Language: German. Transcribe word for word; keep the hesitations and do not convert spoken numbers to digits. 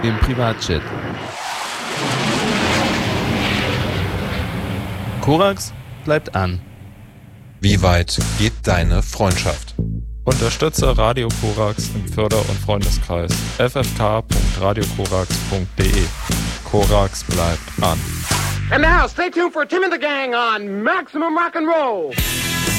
im Privatjet. Korax bleibt an. Wie weit geht deine Freundschaft? Unterstütze Radio Korax im Förder- und Freundeskreis. f f k punkt radio korax punkt d e. Korax bleibt an. And now, stay tuned for Tim and the Gang on Maximum Rock and Roll.